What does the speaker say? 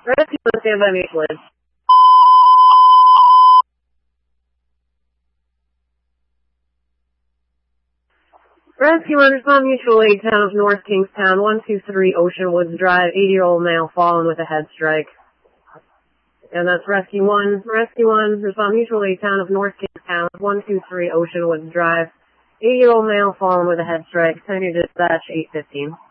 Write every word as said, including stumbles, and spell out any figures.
Rescue one, stand by mutual aid. Rescue one, respond mutual aid, town of North Kingstown, one two three Ocean Woods Drive, eighty-year-old male fallen with a head strike. And that's Rescue one. Rescue one, respond mutual aid, town of North Kingstown, one two three Ocean Woods Drive, eighty-year-old male fallen with a head strike. Send your dispatch, eight fifteen.